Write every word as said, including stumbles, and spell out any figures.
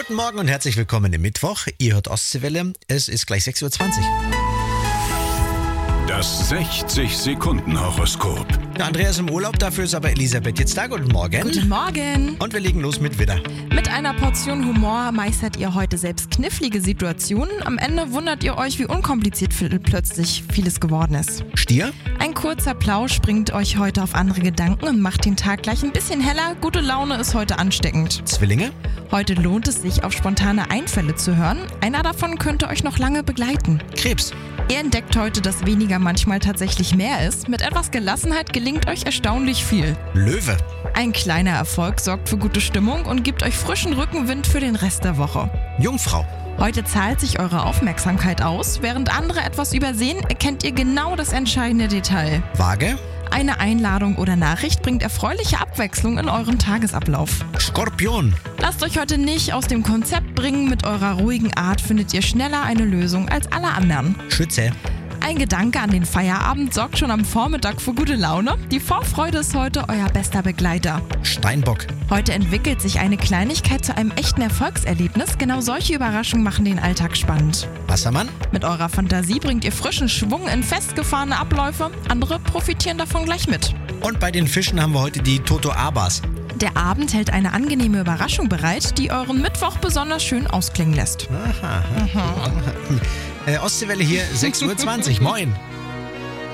Guten Morgen und herzlich willkommen im Mittwoch. Ihr hört Ostseewelle. Es ist gleich sechs Uhr zwanzig. Das sechzig-Sekunden-Horoskop. Der Andreas im Urlaub, dafür ist aber Elisabeth jetzt da. Guten Morgen. Guten Morgen. Und wir legen los mit Widder. Mit einer Portion Humor meistert ihr heute selbst knifflige Situationen. Am Ende wundert ihr euch, wie unkompliziert plötzlich vieles geworden ist. Stier. Ein kurzer Plausch bringt euch heute auf andere Gedanken und macht den Tag gleich ein bisschen heller. Gute Laune ist heute ansteckend. Zwillinge. Heute lohnt es sich, auf spontane Einfälle zu hören. Einer davon könnte euch noch lange begleiten. Krebs. Ihr entdeckt heute, dass weniger manchmal tatsächlich mehr ist. Mit etwas Gelassenheit gelingt euch erstaunlich viel. Löwe. Ein kleiner Erfolg sorgt für gute Stimmung und gibt euch frischen Rückenwind für den Rest der Woche. Jungfrau. Heute zahlt sich eure Aufmerksamkeit aus. Während andere etwas übersehen, erkennt ihr genau das entscheidende Detail. Waage. Eine Einladung oder Nachricht bringt erfreuliche Abwechslung in euren Tagesablauf. Skorpion. Lasst euch heute nicht aus dem Konzept bringen. Mit eurer ruhigen Art findet ihr schneller eine Lösung als alle anderen. Schütze. Ein Gedanke an den Feierabend sorgt schon am Vormittag für gute Laune. Die Vorfreude ist heute euer bester Begleiter. Steinbock. Heute entwickelt sich eine Kleinigkeit zu einem echten Erfolgserlebnis. Genau solche Überraschungen machen den Alltag spannend. Wassermann. Mit eurer Fantasie bringt ihr frischen Schwung in festgefahrene Abläufe. Andere profitieren davon gleich mit. Und bei den Fischen haben wir heute die Toto Abas. Der Abend hält eine angenehme Überraschung bereit, die euren Mittwoch besonders schön ausklingen lässt. Aha. Aha. Äh, Ostseewelle hier, sechs Uhr zwanzig. Moin.